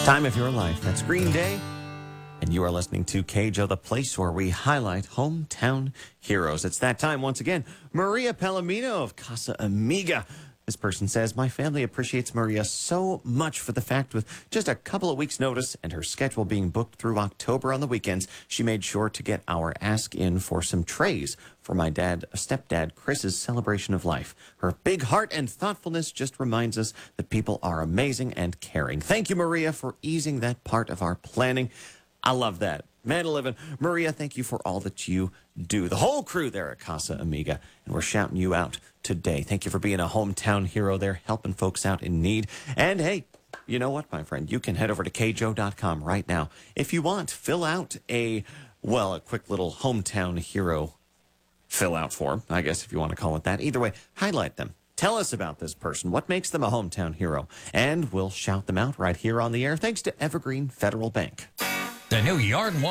Time of your life. That's Green Day. And you are listening to KJO, the place where we highlight hometown heroes. It's that time once again. Maria Palomino of Casa Amiga. This person says, my family appreciates Maria so much for the fact with just a couple of weeks' notice and her schedule being booked through October on the weekends, she made sure to get our ask in for some trays for my stepdad, Chris's celebration of life. Her big heart and thoughtfulness just reminds us that people are amazing and caring. Thank you, Maria, for easing that part of our planning. I love that. Man living. Maria, thank you for all that you do. The whole crew there at Casa Amiga, and we're shouting you out today. Thank you for being a hometown hero there, helping folks out in need. And hey, you know what, my friend? You can head over to kjo.com right now. If you want, fill out a quick little hometown hero fill-out form, I guess, if you want to call it that. Either way, highlight them. Tell us about this person. What makes them a hometown hero? And we'll shout them out right here on the air, thanks to Evergreen Federal Bank. The new Yard